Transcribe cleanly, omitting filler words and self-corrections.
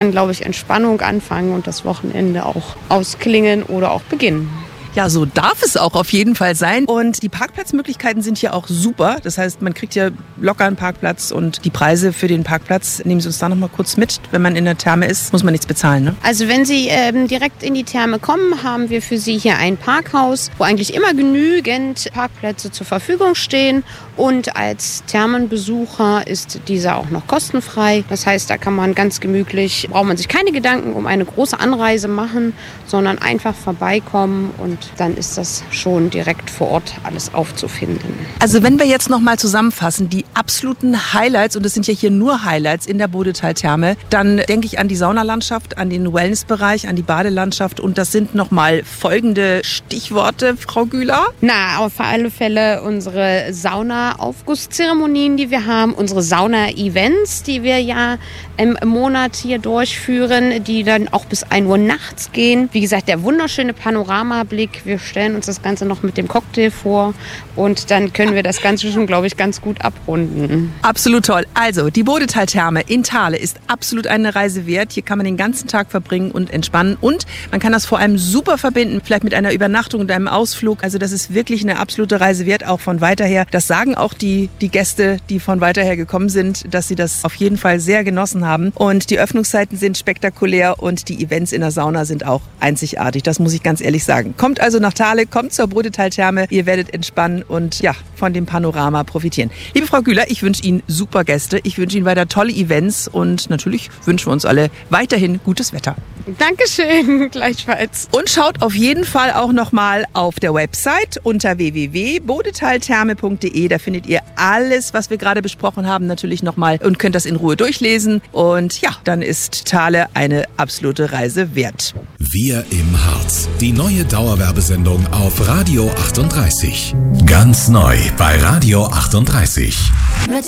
dann, glaube ich, Entspannung anfangen und das Wochenende auch ausklingen oder auch beginnen. Ja, so darf es auch auf jeden Fall sein. Und die Parkplatzmöglichkeiten sind hier auch super. Das heißt, man kriegt hier locker einen Parkplatz und die Preise für den Parkplatz, nehmen Sie uns da noch mal kurz mit. Wenn man in der Therme ist, muss man nichts bezahlen, ne? Also wenn Sie direkt in die Therme kommen, haben wir für Sie hier ein Parkhaus, wo eigentlich immer genügend Parkplätze zur Verfügung stehen. Und als Thermenbesucher ist dieser auch noch kostenfrei. Das heißt, da kann man ganz gemütlich, braucht man sich keine Gedanken um eine große Anreise machen, sondern einfach vorbeikommen und dann ist das schon direkt vor Ort alles aufzufinden. Also wenn wir jetzt noch mal zusammenfassen, die absoluten Highlights, und es sind ja hier nur Highlights in der Bodetal-Therme, dann denke ich an die Saunalandschaft, an den Wellnessbereich, an die Badelandschaft und das sind noch mal folgende Stichworte, Frau Güler. Na, auf alle Fälle unsere Sauna-Aufgusszeremonien, die wir haben, unsere Sauna-Events, die wir ja im Monat hier durchführen, die dann auch bis 1 Uhr nachts gehen. Wie gesagt, der wunderschöne Panoramablick. Wir stellen uns das Ganze noch mit dem Cocktail vor und dann können wir das Ganze schon, glaube ich, ganz gut abrunden. Absolut toll. Also, die Bodetal-Therme in Thale ist absolut eine Reise wert. Hier kann man den ganzen Tag verbringen und entspannen und man kann das vor allem super verbinden, vielleicht mit einer Übernachtung und einem Ausflug. Also, das ist wirklich eine absolute Reise wert, auch von weiter her. Das sagen auch die Gäste, die von weiter her gekommen sind, dass sie das auf jeden Fall sehr genossen haben. Und die Öffnungszeiten sind spektakulär und die Events in der Sauna sind auch einzigartig. Das muss ich ganz ehrlich sagen. Kommt also nach Thale, kommt zur Bodetal-Therme. Ihr werdet entspannen und ja, von dem Panorama profitieren. Liebe Frau Güler, ich wünsche Ihnen super Gäste. Ich wünsche Ihnen weiter tolle Events und natürlich wünschen wir uns alle weiterhin gutes Wetter. Dankeschön, gleichfalls. Und schaut auf jeden Fall auch nochmal auf der Website unter www.bodetaltherme.de. Da findet ihr alles, was wir gerade besprochen haben, natürlich nochmal und könnt das in Ruhe durchlesen. Und ja, dann ist Thale eine absolute Reise wert. Wir im Harz. Die neue Dauerwerbesendung auf Radio 38. Ganz neu bei Radio 38.